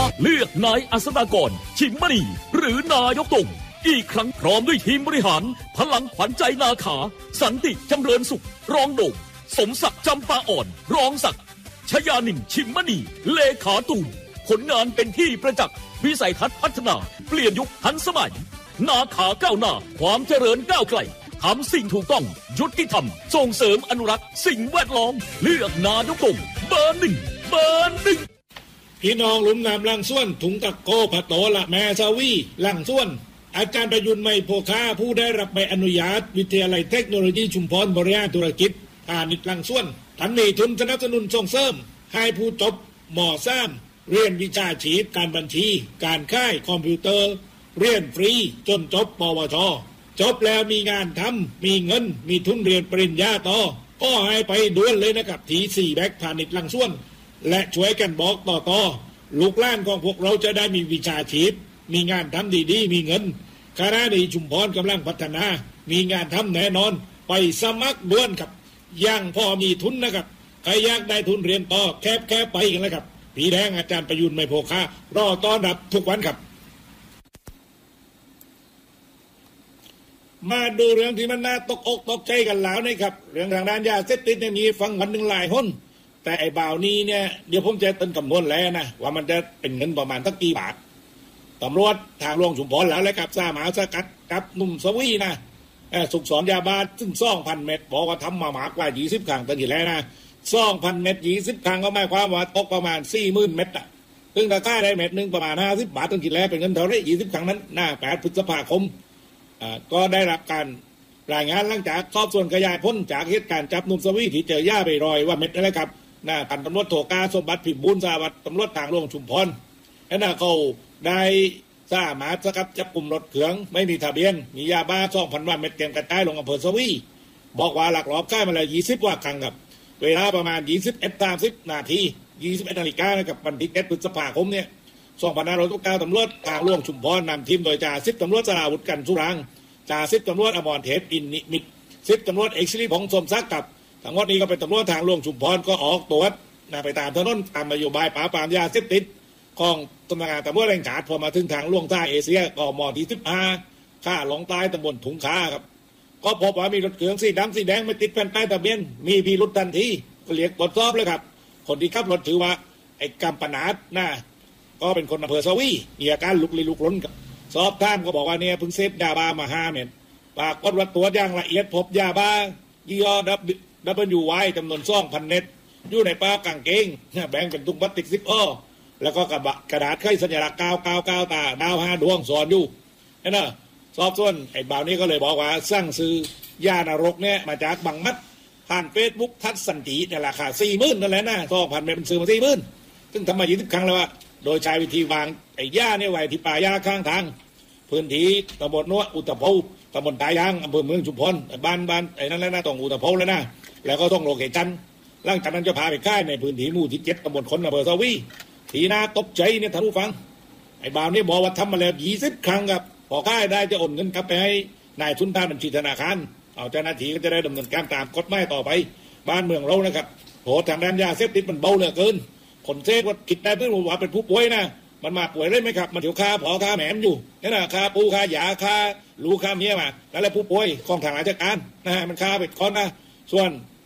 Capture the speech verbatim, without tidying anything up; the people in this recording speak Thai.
เลือกนายอัศดากรชิมมณีหรือนายกตุ่งอีกครั้งพร้อมด้วยทีมบริหารพลังขวัญใจนาขาสันติจำเริญสุขรองโด่งสมศักดิ์จำปาอ่อนรองศักดิ์ชยานินชิมมณีเลขาตูนผลงานเป็นที่ประจักษ์วิสัยทัศน์พัฒนาเปลี่ยนยุคทันสมัยนาขาก้าวหน้าความเจริญก้าวไกลทำสิ่งถูกต้องยุติธรรมส่งเสริมอนุรักษ์สิ่งแวดล้อมเลือกนายกตุ่งเบอร์หนึ่งเบอร์หนึ่งพี่น้องหลุมน้ำลังส่วนถุงตะโกผัดโตละแม่ซาวีลังส่วนอาจารย์ประยุนไม่โพคาผู้ได้รับใบอนุญาตวิทยาลัยเทคโนโลยีชุมพรบริหารธุรกิจพาณิชย์ลังส่วนทันมีทุนสนับสนุนส่งเสริมให้ผู้จบหมอซ้ำเรียนวิชาชีพการบัญชีการค่ายคอมพิวเตอร์เรียนฟรีจนจบปวชจบแล้วมีงานทำมีเงินมีทุนเรียนปริญญาต่อก็ให้ไปด่วนเลยนะครับทีสี่แบกพาณิชย์ลังส่วนและช่วยกันบอกต่อๆลูกหลานของพวกเราจะได้มีวิชาชีพมีงานทำดีๆมีเงินคณะดีชุมพรกำลังพัฒนามีงานทำแน่นอนไปสมัครด่วนครับยังพอมีทุนนะครับใครอยากได้ทุนเรียนต่อแคบแคบไปกันเลยครับผีแดงอาจารย์ประยุนไม่โพคารอต้อนรับทุกวันครับมาดูเรื่องที่มันน่าตกอกตกใจกันแล้วนะครับเรื่องทางด้านยาเสพติดเนี่ยมีฟังวันหนึ่งหลายคนแต่ไอ้บ่าวนี้เนี่ยเดี๋ยวผมจะต้นคำนวณแล้วนะว่ามันจะเป็นเงินประมาณสักกี่บาทตำรวจทางหลวงชุมพรแล้วและกับซ่าหมาสกัดกับหนุ่มสวีนะสุกสอนยาบ้าซึ่งซ่องพันเม็ดบอกว่าทำมาหมากกว่ายี่สิบครั้งตั้งกี่แล้วนะซ่องพันเม็ดยี่สิบครั้งก็หมายความว่าตกประมาณสี่หมื่นเม็ดอ่ะซึ่งราคาได้เม็ดหนึ่งประมาณห้าสิบบาทตั้งกี่แล้วเป็นเงินเท่าไรยี่สิบครั้งนั้นหน้าแปดพฤษภาคมก็ได้รับการรายงานหลังจากสอบสวนขยายผลจากเหตุการณ์จับหนุ่มสวีที่เจอย่าไปรอยว่าเม็ดอะไรครับหน้าพันตำรวจโทกาสมบัติพิบูลสาวัตรตำรวจทางหลวงชุมพรแล้วน่ะเขาได้สามารถสกัดจับกลุ่มรถเขืองไม่มีทะเบียนมียาบ้าสองพันวันเม็ดเต็มกระจายลงอำเภอสวีบอกว่าหลักหลอบค่ายมาแล้วยี่สิบกว่าครั้งครับเวลาประมาณยี่สิบเอ็ดสามสิบนาทียี่สิบเอ็ดนาฬิกากับวันที่เจ็ดพฤษภาคมเนี่ยสองพันห้าร้อยเก้าตำรวจทางหลวงชุมพรนำทีมโดยจ่าสิบตำรวจสราวุฒิกันสุรังจ่าสิบตำรวจอมรเทพอินนิมิตสิบตำรวจเอกศิริพงษ์สมศักดิ์กับทั้งหมดนี้ก็เป็นตำรวจทางหลวงชุมพรก็ออกตรวจไปตามถนนตามนโยบายปราบปรามยาเสพติดของตำรวจตำรวจแห่งชาติพอมาถึงทางหลวงท่าเอเชียก็มอที่สิบห้าข้าหลงใต้ตำบลถุงขาครับก็พบว่ามีรถเก๋งสีดำสีแดงไม่ติดแผ่นป้ายทะเบียนมีพิรุธทันทีก็เรียกตรวจสอบเลยครับคนที่ขับรถถือว่าไอ้กัมปนาทน่ะก็เป็นคนอำเภอสวีมีอาการลุกลี้ลุกลนกับสอบถามก็บอกว่าเนี่ยเพิ่งเสพยาบ้ามาห้าเม็ดปรากฏว่าตัวอย่างละเอียดพบยาบ้ายี่ห้อดับดับเบิลยูไวจำนวนสองพันเม็ดอยู่ในป้ากางเกงแบ่งเป็นถุงพลาสติกซิปอ้อแล้วก็กระดาษไขสัญลักษณ์ก้าวก้าวก้าวตาดาวห้าดวงสอนอยู่นั่นน่ะสอบส่วนไอ้บ่าวนี้ก็เลยบอกว่าสร้างซื้อยานรกเนี่ยมาจากบังมัดผ่านเฟซบุ๊กทัศสันติเนี่ยราคาสี่หมื่นนั่นแหละนะสองพันเม็ดมันซื้อมาสี่หมื่นซึ่งทำมายี่สิบครั้งแล้วว่าโดยใช้วิธีวางไอ้หญ้าเนี่ยไว้ที่ป่าหญ้าข้างทางพื้นที่ตำบลโนอุตภาวตำบลตายางอำเภอเมืองชุมพรบ้านบ้านไอ้นั่นแล้วนะตรงอุตภาวแล้วนะแล้วก็ต้องโลเกจันหลังจากนั้นจะพาไปค่ายในพื้นที่หมู่ที่เจ็ดตำบลคนอำเภอสวีทีน่าตกใจเนี่ยท่านผู้ฟังไอ้บ่าวนี่บอกว่าทำมาแล้วยี่สิบครั้งครับพอค่ายได้จะโอนเงินกลับไปให้นายทุนทางบัญชีธนาคารเอาเจ้าหน้าที่ก็จะได้ดำเนินการตามกฎหมายต่อไปบ้านเมืองเรานะครับโหทางด้านยาเสพติดมันเบาเหลือเกินคนเสพว่าคิดได้เพื่อนว่าเป็นผู้ป่วยนะมันมาป่วยได้ไหมครับมันเถียวคาผอคาแหมมอยู่นี่นะคาปูคาหยาคาลูคาเมียมาแล้วแหละผู้ป่วยของทางราชการนะฮะมันคาไปก่อนนะส่วน